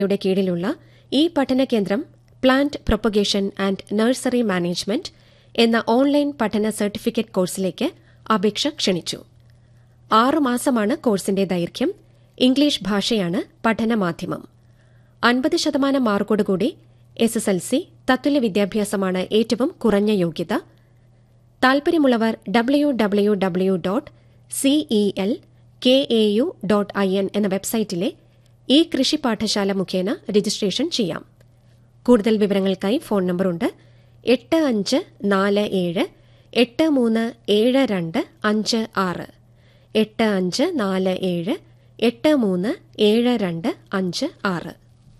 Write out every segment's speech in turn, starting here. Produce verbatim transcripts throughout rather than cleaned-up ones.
യുടെ കീഴിലുള്ള ഈ പഠന കേന്ദ്രം plant propagation and nursery management എന്ന ഓൺലൈൻ പഠന സർട്ടിഫിക്കറ്റ് കോഴ്സിലേക്ക് അപേക്ഷ ക്ഷണിച്ചു. ആറുമാസമാണ് കോഴ്സിന്റെ ദൈർഘ്യം. ഇംഗ്ലീഷ് ഭാഷയാണ് പഠനമാധ്യമം. അൻപത് ശതമാനം മാർക്കോടുകൂടി എസ് എസ് എൽ സി തത്തുല്യ വിദ്യാഭ്യാസമാണ് ഏറ്റവും കുറഞ്ഞ യോഗ്യത. താൽപര്യമുള്ളവർ W W W dot CEL K A U dot I N എന്ന വെബ്സൈറ്റിലെ ഈ കൃഷി പാഠശാല മുഖേന രജിസ്ട്രേഷൻ ചെയ്യാം. കൂടുതൽ വിവരങ്ങൾക്കായി ഫോൺ നമ്പറുണ്ട് എട്ട് അഞ്ച് നാല് ഏഴ് എട്ട് മൂന്ന് ഏഴ് രണ്ട് അഞ്ച് ആറ് എട്ട് അഞ്ച് നാല് ഏഴ് എട്ട് മൂന്ന് ഏഴ് രണ്ട് അഞ്ച് ആറ്.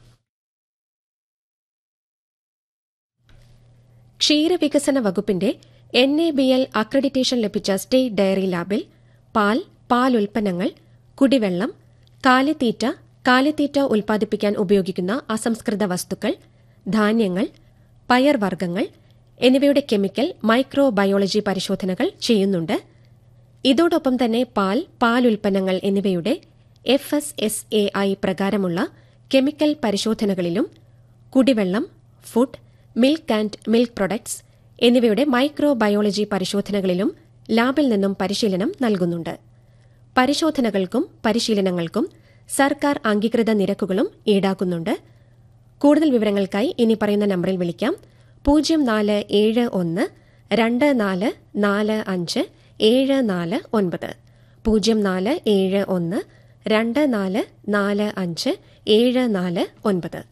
ക്ഷീരവികസന വകുപ്പിന്റെ N A B L accreditation ലഭിച്ച സ്റ്റേറ്റ് ഡയറി ലാബിൽ പാൽ, പാൽ ഉൽപ്പന്നങ്ങൾ, കുടിവെള്ളം, കാലിത്തീറ്റ, കാലിത്തീറ്റ ഉൽപ്പാദിപ്പിക്കാൻ ഉപയോഗിക്കുന്ന അസംസ്കൃത വസ്തുക്കൾ, ധാന്യങ്ങൾ, പയർവർഗ്ഗങ്ങൾ എന്നിവയുടെ കെമിക്കൽ, മൈക്രോബയോളജി പരിശോധനകൾ ചെയ്യുന്നുണ്ട്. ഇതോടൊപ്പം തന്നെ പാൽ, പാൽ ഉൽപ്പന്നങ്ങൾ എന്നിവയുടെ F S S A I പ്രകാരമുള്ള കെമിക്കൽ പരിശോധനകളിലും കുടിവെള്ളം, food, milk and milk products എന്നിവയുടെ മൈക്രോബയോളജി പരിശോധനകളിലും ലാബിൽ നിന്നും പരിശീലനം നൽകുന്നുണ്ട്. പരിശോധനകൾക്കും പരിശീലനങ്ങൾക്കും സർക്കാർ അംഗീകൃത നിരക്കുകളും ഈടാക്കുന്നുണ്ട്. കൂടുതൽ വിവരങ്ങൾക്കായി ഇനി പറയുന്ന നമ്പറിൽ വിളിക്കാം. പൂജ്യം നാല് ഏഴ് ഒന്ന് രണ്ട് നാല് നാല് അഞ്ച് ഏഴ് നാല് ഒൻപത് പൂജ്യം നാല് ഏഴ് ഒന്ന് രണ്ട് നാല് നാല് അഞ്ച് ഏഴ് നാല് ഒൻപത്.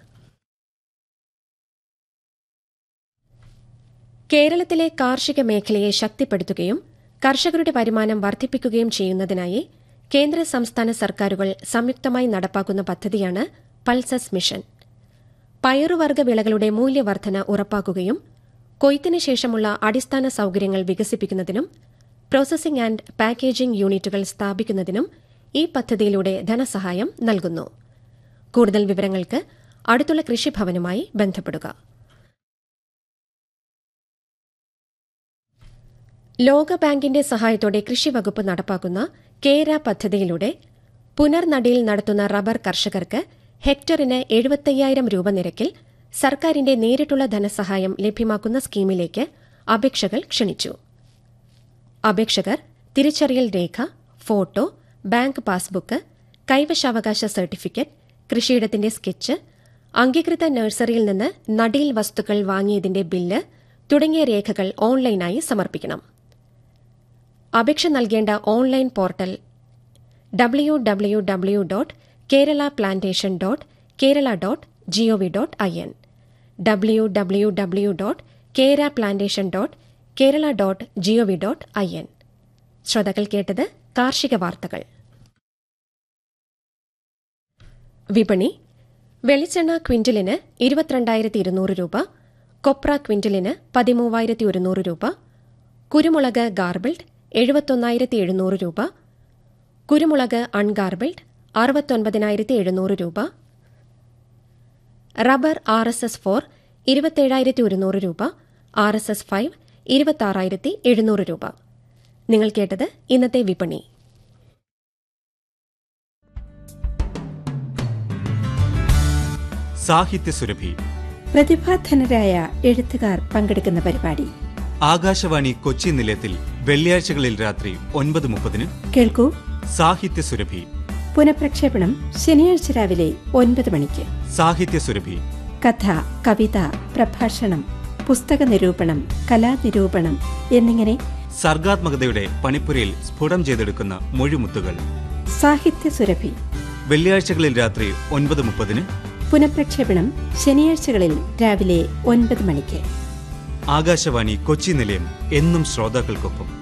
കേരളത്തിലെ കാർഷിക മേഖലയെ ശക്തിപ്പെടുത്തുകയും കർഷകരുടെ വരുമാനം വർദ്ധിപ്പിക്കുകയും ചെയ്യുന്നതിനായി കേന്ദ്ര സംസ്ഥാന സർക്കാരുകൾ സംയുക്തമായി നടപ്പാക്കുന്ന പദ്ധതിയാണ് പൾസസ് മിഷൻ. പയറുവർഗ്ഗ വിളകളുടെ മൂല്യവർദ്ധന ഉറപ്പാക്കുകയും കൊയ്ത്തിന് ശേഷമുള്ള അടിസ്ഥാന സൌകര്യങ്ങൾ വികസിപ്പിക്കുന്നതിനും പ്രോസസിംഗ് ആൻഡ് പാക്കേജിംഗ് യൂണിറ്റുകൾ സ്ഥാപിക്കുന്നതിനും ഈ പദ്ധതിയിലൂടെ ധനസഹായം നൽകുന്നു. കൂടുതൽ വിവരങ്ങൾക്ക് അടുത്തുള്ള കൃഷിഭവനുമായി ബന്ധപ്പെടുക. ലോകബാങ്കിന്റെ സഹായത്തോടെ കൃഷിവകുപ്പ് നടപ്പാക്കുന്ന കേര പദ്ധതിയിലൂടെ പുനർനടിയിൽ നടത്തുന്ന റബ്ബർ കർഷകർക്ക് ഹെക്ടറിന് എഴുപത്തയ്യായിരം രൂപ നിരക്കിൽ സർക്കാരിന്റെ നേരിട്ടുള്ള ധനസഹായം ലഭ്യമാക്കുന്ന സ്കീമിലേക്ക് അപേക്ഷകൾ ക്ഷണിച്ചു. അപേക്ഷകർ തിരിച്ചറിയൽ രേഖ, photo, bank passbook, കൈവശാവകാശ certificate, കൃഷിയിടത്തിന്റെ sketch, അംഗീകൃത നഴ്സറിയിൽ നിന്ന് നടീൽ വസ്തുക്കൾ വാങ്ങിയതിന്റെ ബില്ല് തുടങ്ങിയ രേഖകൾ ഓൺലൈനായി സമർപ്പിക്കണം. അപേക്ഷ നൽകേണ്ട online portal W W W dot Kerala plantation dot Kerala dot G O V dot I N W W W dot കേര plantation dot Kerala dot G O V dot I N. ശ്രോതാക്കൾ കേട്ടത് കാർഷിക വാർത്തകൾ. വിപണി. വെളിച്ചെണ്ണ ക്വിന്റലിന് ഇരുപത്തിരണ്ടായിരത്തി ഇരുന്നൂറ് രൂപ, കൊപ്ര ക്വിന്റലിന് പതിമൂവായിരത്തി ഒരുന്നൂറ് രൂപ, കുരുമുളക് ഗാർബിൾഡ് എഴുപത്തൊന്നായിരത്തി എഴുന്നൂറ് രൂപ, കുരുമുളക് അൺഗാർബിൾഡ് അറുപത്തൊൻപതിനായിരത്തി എഴുന്നൂറ് രൂപ, rubber R S S four ഇരുപത്തേഴായിരത്തി ഒരുന്നൂറ് രൂപ, ആർ എസ് എസ് ഫൈവ് ഇരുപത്താറായിരത്തി എഴുന്നൂറ് രൂപ. നിങ്ങൾ കേട്ടത് ഇന്നത്തെ വിപണി. സാഹിത്യസുരഭി. പ്രതിഭാധനരായ എഴുത്തുകാർ പങ്കെടുക്കുന്ന പരിപാടി ആകാശവാണി കൊച്ചി നിലയത്തിൽ വെള്ളിയാഴ്ചകളിൽ രാത്രി ഒൻപത് മുപ്പതിന് കേൾക്കൂ. സാഹിത്യസുരഭി. പുനഃപ്രക്ഷേപണം ശനിയാഴ്ച രാവിലെ ഒൻപത് മണിക്ക്. സാഹിത്യസുരഭി. കഥ, കവിത, പ്രഭാഷണം, പുസ്തക നിരൂപണം, കലാനിരൂപണം എന്നിങ്ങനെ സർഗാത്മകതയുടെ പണിപ്പുരയിൽ സ്ഫുടം ചെയ്തെടുക്കുന്ന മൊഴിമുത്തുകൾ. സാഹിത്യസുരഭി. വെള്ളിയാഴ്ചകളിൽ രാത്രി ഒൻപത് മുപ്പതിന്. പുനഃപ്രക്ഷേപണം ശനിയാഴ്ചകളിൽ രാവിലെ ഒൻപത് മണിക്ക്. ആകാശവാണി കൊച്ചി നിലയം എന്നും ശ്രോതാക്കൾക്കൊപ്പം.